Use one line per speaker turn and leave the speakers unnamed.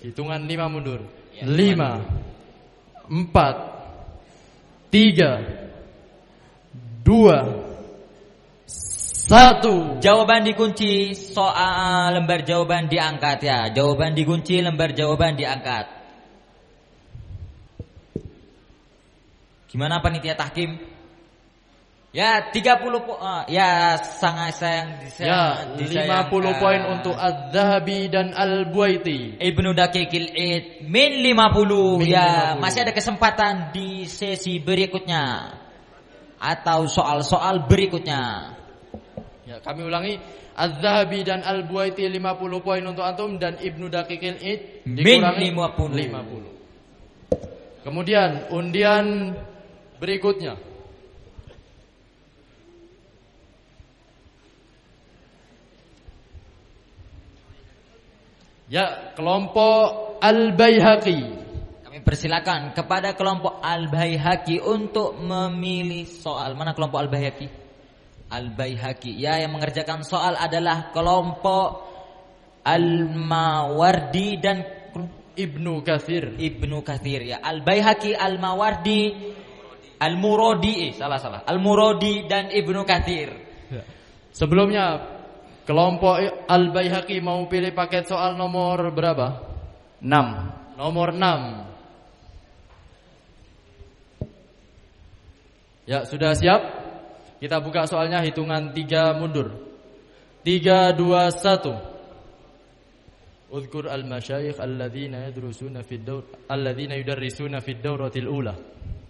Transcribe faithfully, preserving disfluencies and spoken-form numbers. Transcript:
Hitungan lima mundur. Ya, lima, empat, tiga, dua, satu.
Jawaban dikunci, soal lembar jawaban diangkat ya. Jawaban dikunci, lembar jawaban diangkat. Gimana panitia tahkim? Ya tiga puluh po- uh, ya sangat sayang
Ya lima puluh poin untuk Az-Zahabi dan Al-Buaiti.
Ibnu Daqiqil Id min lima puluh.
Min
Ya
lima puluh.
masih ada kesempatan di sesi berikutnya atau soal-soal berikutnya.
Ya, kami ulangi, Az-Zahabi dan Al-Buaiti lima puluh poin untuk antum dan Ibnu Daqiqil Id
Min
dikurangi
lima puluh.
lima puluh. Kemudian undian berikutnya. Ya, kelompok Al-Baihaqi.
Kami persilakan kepada kelompok Al-Baihaqi untuk memilih soal. Mana kelompok Al-Baihaqi? Al-Baihaqi. Ya, yang mengerjakan soal adalah kelompok Al-Mawardi dan
Ibnu Katsir.
Ibnu Katsir ya. Al-Baihaqi, Al-Mawardi, Al-Muradi, eh, salah salah. Al-Muradi dan Ibnu Katsir.
Ya. Sebelumnya kelompok Al-Baihaqi mau pilih paket soal nomor berapa?
enam.
Nomor enam. Ya, sudah siap? Kita buka soalnya, hitungan tiga mundur. Tiga, dua, satu. Udhkur al-masyayikh alladzina yadrusuna fid daur alladzina yudarrisuna fid dauratil ula.